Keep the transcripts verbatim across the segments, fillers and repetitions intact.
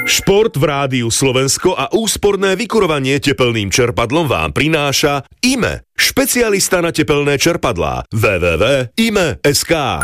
Šport v Rádiu Slovensko a úsporné vykurovanie tepelným čerpadlom vám prináša í em é, špecialista na tepelné čerpadlá. w w w bodka í em é bodka es ká.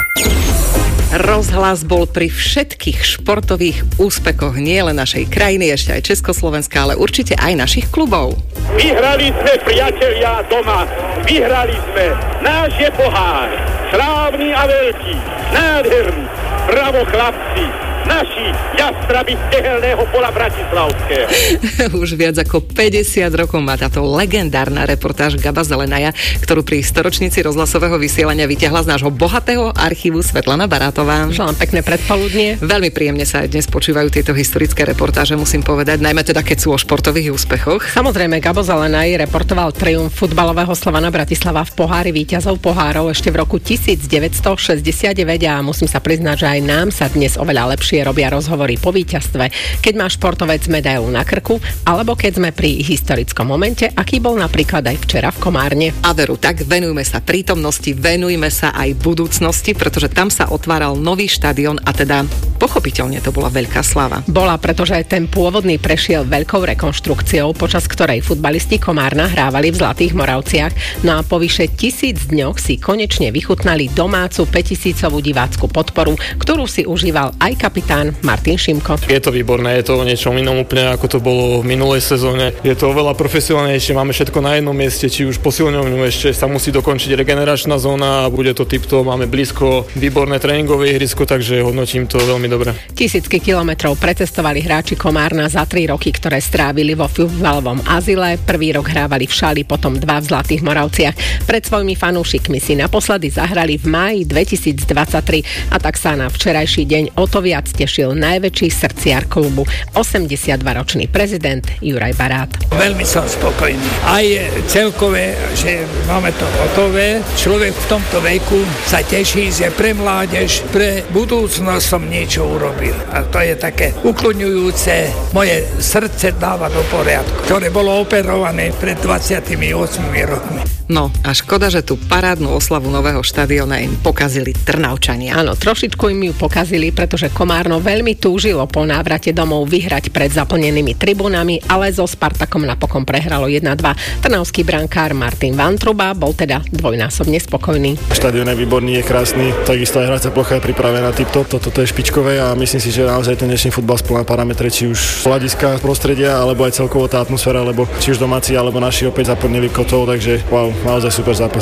Rozhlas bol pri všetkých športových úspechoch nielen našej krajiny, ešte aj Československa, ale určite aj našich klubov. Vyhrali sme, priatelia, doma. Vyhrali sme. Náš je pohár. Slávny a veľký. Nádherný. Bravo, chlapci. Naši jastrabi z tehelného pola bratislavského. Už viac ako päťdesiat rokov má táto legendárna reportáž Gaba Zelenaja, ktorú pri storočnici rozhlasového vysielania vytiahla z nášho bohatého archívu Svetlana Barátová. Želám pekné predpoludnie. Veľmi príjemne sa dnes počúvajú tieto historické reportáže, musím povedať, najmä teda keď sú o športových úspechoch. Samozrejme, Gabo Zelenaj reportoval triumf futbalového Slovana Bratislava v pohári víťazov pohárov ešte v roku devätnásťstošesťdesiatdeväť a musím sa priznať, že aj nám sa dnes oveľa lepšie robia rozhovory po víťazstve, keď má športovec medailu na krku, alebo keď sme pri historickom momente, aký bol napríklad aj včera v Komárne. A veru, tak venujme sa prítomnosti, venujme sa aj budúcnosti, pretože tam sa otváral nový štadión a teda pochopiteľne to bola veľká sláva. Bola, pretože ten pôvodný prešiel veľkou rekonštrukciou, počas ktorej futbalisti Komárna hrávali v Zlatých Moravciach, no a po vyše tisíc dňoch si konečne vychutnali domácu päťtisícovú divácku podporu, ktorú si užíval aj kapitán Martin Šimko. Je to výborné, je to o niečom inom úplne, ako to bolo v minulej sezóne. Je to oveľa profesionálnejšie, máme všetko na jednom mieste, či už posilňovňu, ešte sa musí dokončiť regeneračná zóna a bude to typto, máme blízko výborné tréningové ihrisko, takže hodnotím to veľmi dobre. Tisícky kilometrov precestovali hráči Komárna za tri roky, ktoré strávili vo futbalovom azyle. Prvý rok hrávali v Šali, potom dva v Zlatých Moravciach. Pred svojimi fanúšikmi si naposledy zahrali v máji dvetisícdvadsaťtri a tak sa na včerajší deň o to viac tešil najväčší srdciar klubu, osemdesiatdvaročný prezident Juraj Barát. Veľmi som spokojný. Aj celkové, že máme to hotové. Človek v tomto veku sa teší, že pre mládež, pre budúcnosť som niečo urobil. A to je také uklonňujúce. Moje srdce dáva do poriadku, ktoré bolo operované pred dvadsiatimi ôsmimi rokmi. No a škoda, že tú parádnu oslavu nového štadióna im pokazili Trnavčania. Áno, trošičku im ju pokazili, pretože Komárno veľmi túžilo po návrate domov vyhrať pred zaplnenými tribúnami, ale so Spartakom napokon prehralo jedna dva. Trnavský brankár Martin Vantruba bol teda dvojnásobne spokojný. Štadión je výborný, je krásny, takisto aj hracia plocha je pripravená tip-top, toto to je špičkové a myslím si, že naozaj ten dnešný futbal splňa parametre, či už hľadiska prostredia, alebo aj celkovo tá atmosféra, lebo či už domáci, alebo naši opäť zaplnili kotol, takže wow, naozaj super zápas.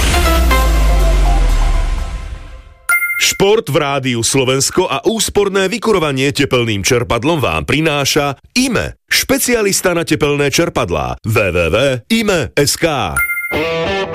Šport v Rádiu Slovensko a úsporné vykurovanie tepelným čerpadlom vám prináša í em é, špecialista na tepelné čerpadlá. w w w bodka í em é bodka es ká.